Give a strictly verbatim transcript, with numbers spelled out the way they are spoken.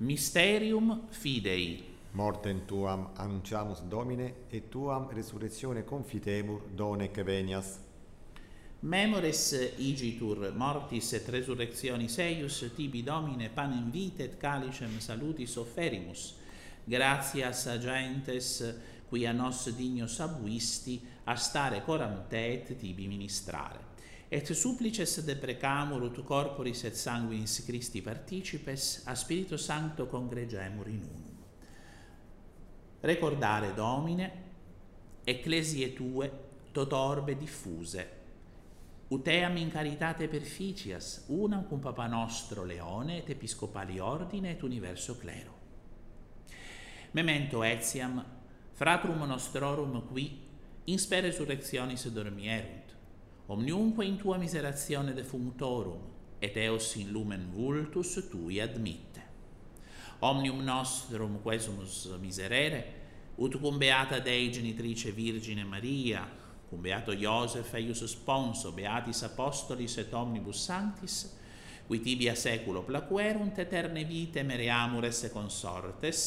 Mysterium Fidei. Mortem tuam annunciamus Domine, et tuam resurrectione confitemur, donec venias. Memores igitur mortis et resurrectionis eius, tibi Domine panem vitae et calicem salutis offerimus. Gratias agentes, qui a nos dignos abuisti, a stare coram te et tibi ministrare. Et supplices deprecamur ut corporis et sanguinis Christi participes, a Spiritu Sancto congregemur in unum. Recordare, Domine, ecclesiae tue tot orbe diffuse, ut eam in caritate perficias, unam cum Papa nostro Leone et episcopali ordine et universo clero. Memento etiam fratrum nostrorum qui in spe resurrectionis dormierunt, omniumque in tua miseratione defunctorum, et eos in lumen vultus tui admitte. Omnium nostrum quesumus miserere, ut cum beata Dei genitrice Virgine Maria, cum beato Iosef eius sponso, beatis apostolis et omnibus sanctis, qui tibi a seculo placuerunt, eterne vitae mereamur esse consortes,